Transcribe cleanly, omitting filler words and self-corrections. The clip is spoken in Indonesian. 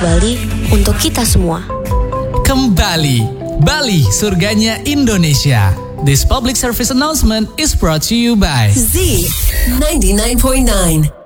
Bali untuk kita semua. Kembali, Bali surganya Indonesia. This public service announcement is brought to you by Z 99.9.